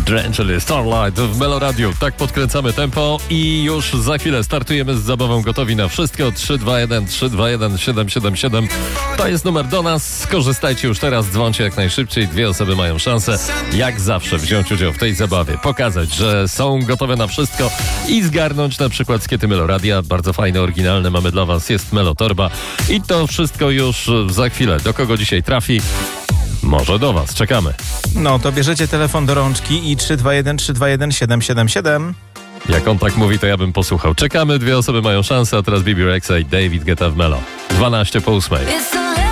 Czyli Starlight w Melo Radio. Tak podkręcamy tempo i już za chwilę startujemy z zabawą Gotowi na Wszystko. 321 321 777 to jest numer do nas. Skorzystajcie już teraz, dzwońcie jak najszybciej. 2 osoby mają szansę, jak zawsze, wziąć udział w tej zabawie, pokazać, że są gotowe na wszystko i zgarnąć na przykład skiety Melo Radia. Bardzo fajne, oryginalne mamy dla was. Jest Melo Torba i to wszystko już za chwilę. Do kogo dzisiaj trafi? Może do was. Czekamy. No to bierzecie telefon do rączki i 321 321 777. Jak on tak mówi, to ja bym posłuchał. Czekamy, 2 osoby mają szansę, a teraz Bibi Rexa i David Guetta w Melo. 12 po 8.